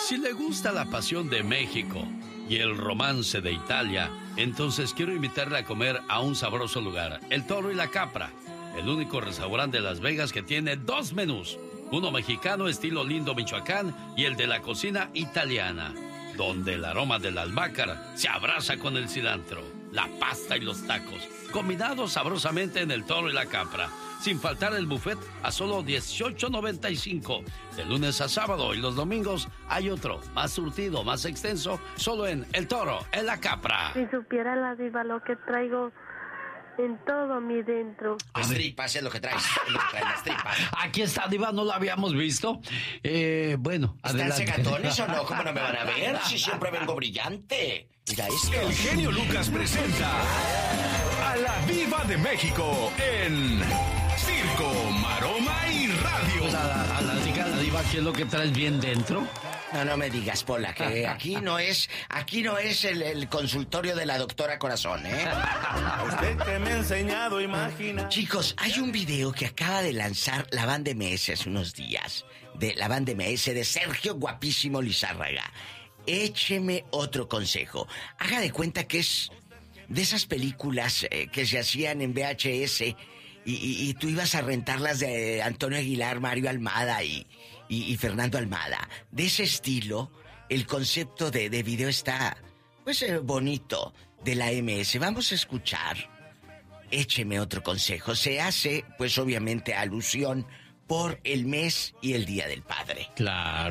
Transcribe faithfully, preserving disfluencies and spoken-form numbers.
Si le gusta la pasión de México y el romance de Italia, entonces quiero invitarle a comer a un sabroso lugar, El Toro y la Capra, el único restaurante de Las Vegas que tiene dos menús, uno mexicano estilo Lindo, Michoacán, y el de la cocina italiana, donde el aroma del albahaca se abraza con el cilantro, la pasta y los tacos, combinados sabrosamente en El Toro y la Capra. Sin faltar el buffet a solo dieciocho noventa y cinco. De lunes a sábado, y los domingos hay otro, más surtido, más extenso, solo en El Toro, en la Capra. Si supiera la diva lo que traigo en todo mi dentro. Las tripas es lo que traes, es lo que traes, las tripas. Aquí está, diva, no lo habíamos visto. Eh, bueno, ¿Están adelante. secatones o no? ¿Cómo no me van a ver? Si siempre vengo brillante. Mira esto. El genio Lucas presenta a la Diva de México en Circo, Maroma y Radio. Pues a la, a la diga, la diva, ¿qué es lo que traes bien dentro? No, no me digas, Pola, que aquí no es, aquí no es el, el consultorio de la doctora Corazón, ¿eh? A usted que me ha enseñado a imaginar. Chicos, hay un video que acaba de lanzar la banda M S hace unos días, de la banda M S de Sergio Guapísimo Lizárraga. Écheme otro consejo. Haga de cuenta que es de esas películas eh, que se hacían en V H S y, y, y tú ibas a rentarlas de Antonio Aguilar, Mario Almada y, y, y Fernando Almada. De ese estilo, el concepto de, de video está, pues, eh, bonito, de la M S. Vamos a escuchar. Écheme otro consejo. Se hace, pues, obviamente, alusión por el mes y el Día del Padre. Claro.